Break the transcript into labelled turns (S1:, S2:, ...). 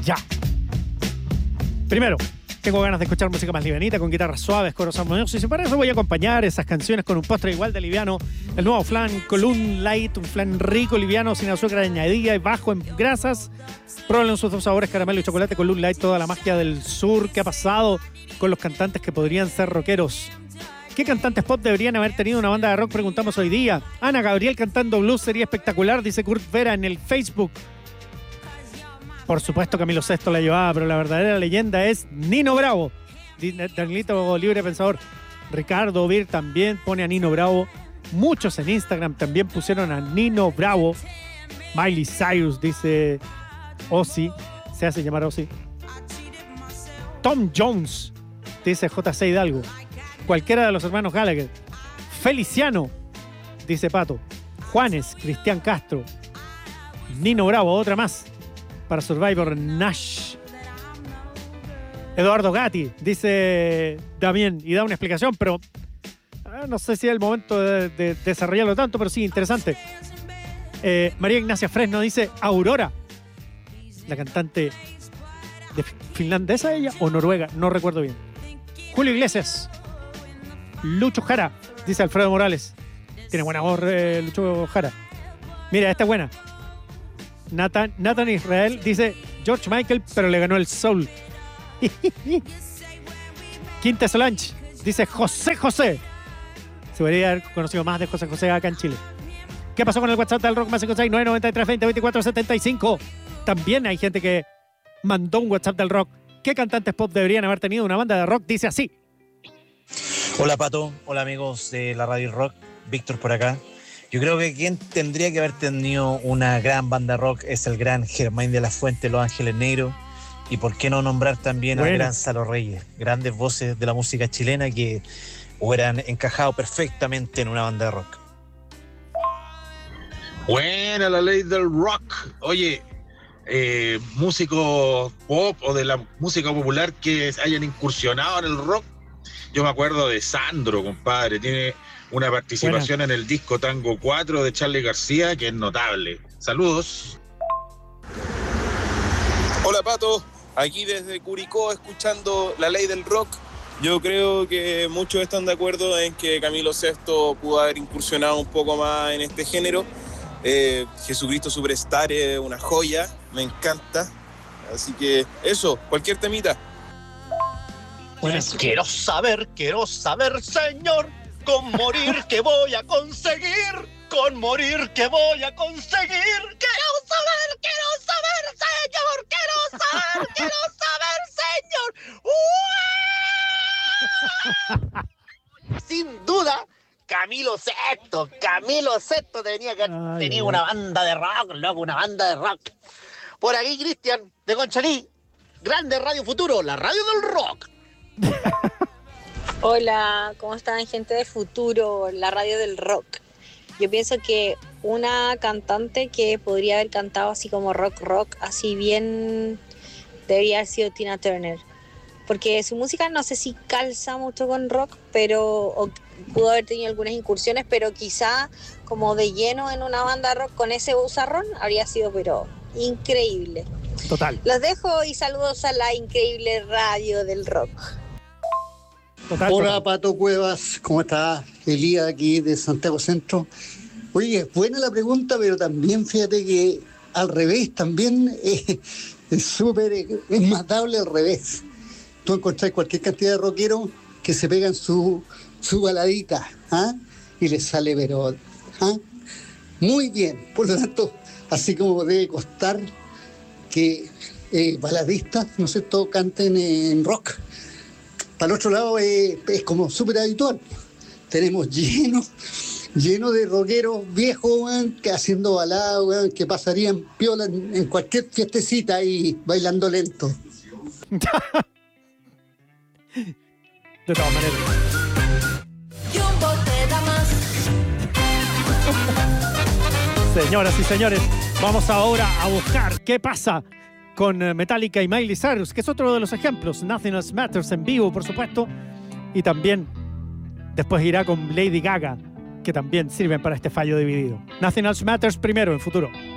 S1: ya. Primero, tengo ganas de escuchar música más livianita, con guitarras suaves, coros armoniosos, y para eso voy a acompañar esas canciones con un postre igual de liviano. El nuevo flan Column Light, un flan rico, liviano, sin azúcar añadida y bajo en grasas. Prueben sus dos sabores, caramelo y chocolate. Column Light, toda la magia del sur. ¿Qué ha pasado con los cantantes que podrían ser rockeros? ¿Qué cantantes pop deberían haber tenido una banda de rock? Preguntamos hoy día. Ana Gabriel cantando blues sería espectacular, dice Kurt Vera en el Facebook. Por supuesto Camilo VI la llevaba, pero la verdadera leyenda es Nino Bravo. Danielito Libre Pensador. Ricardo Vir también pone a Nino Bravo. Muchos en Instagram también pusieron a Nino Bravo. Miley Cyrus, dice Ozzy. Se hace llamar Ozzy. Tom Jones, dice JC Hidalgo. Cualquiera de los hermanos Gallagher. Feliciano, dice Pato. Juanes, Cristian Castro. Nino Bravo, otra más. Para Survivor, Nash. Eduardo Gatti, dice Damián, y da una explicación, pero no sé si es el momento de desarrollarlo tanto, pero sí, interesante. María Ignacia Fresno dice Aurora, la cantante de finlandesa ella o noruega, no recuerdo bien. Julio Iglesias. Lucho Jara, dice Alfredo Morales. Tiene buena voz Lucho Jara. Mira, esta es buena. Nathan Israel dice George Michael, pero le ganó el soul. Quinta Solange dice José José. Se debería haber conocido más de José José acá en Chile. ¿Qué pasó con el WhatsApp del Rock? Más 569 93 20 24 75. También hay gente que mandó un WhatsApp del Rock. ¿Qué cantantes pop deberían haber tenido una banda de rock? Dice así.
S2: Hola Pato, hola amigos de la Radio Rock, Víctor por acá. Yo creo que quien tendría que haber tenido una gran banda rock es el gran Germain de la Fuente, Los Ángeles Negros. Y por qué no nombrar también al gran Salo Reyes, grandes voces de la música chilena que hubieran encajado perfectamente en una banda de rock.
S3: Buena la ley del rock. Oye, músicos pop o de la música popular que hayan incursionado en el rock. Yo me acuerdo de Sandro, compadre. Tiene una participación en el disco Tango 4 de Charly García que es notable. Saludos.
S4: Hola Pato, aquí desde Curicó escuchando la ley del rock. Yo creo que muchos están de acuerdo en que Camilo VI pudo haber incursionado un poco más en este género. Jesucristo Superstar es una joya, me encanta. Así que eso, cualquier temita.
S5: Pues quiero saber, Señor, con morir que voy a conseguir, con morir que voy a conseguir. Quiero saber, Señor, quiero saber, Señor. Sin duda, Camilo VI tenía que haber tenido una banda de rock, loco, una banda de rock. Por aquí, Cristian, de Conchalí, grande Radio Futuro, la radio del rock.
S6: Hola, ¿cómo están, gente de Futuro, la radio del rock? Yo pienso que una cantante que podría haber cantado así como rock, así bien, debería haber sido Tina Turner. Porque su música no sé si calza mucho con rock, pero pudo haber tenido algunas incursiones, pero quizá como de lleno en una banda rock con ese bozarrón habría sido pero increíble.
S1: Total.
S6: Los dejo y saludos a la increíble radio del rock.
S7: Hola Pato Cuevas, ¿cómo estás? Elías aquí de Santiago Centro. Oye, es buena la pregunta, pero también fíjate que al revés también es súper, es matable al revés. Tú encontrás cualquier cantidad de rockeros que se pegan su baladita, ¿ah? Y les sale pero muy bien. Por lo tanto, así como debe costar que baladistas, ¿no es cierto?, canten en rock. Para el otro lado es como súper habitual. Tenemos lleno de rockeros viejos, weón, que haciendo baladas, weón, que pasarían piola en cualquier fiestecita ahí bailando lento.
S1: De todas maneras. Señoras y señores, vamos ahora a buscar qué pasa con Metallica y Miley Cyrus, que es otro de los ejemplos. Nothing Else Matters en vivo, por supuesto. Y también después irá con Lady Gaga, que también sirven para este fallo dividido. Nothing Else Matters primero en Futuro.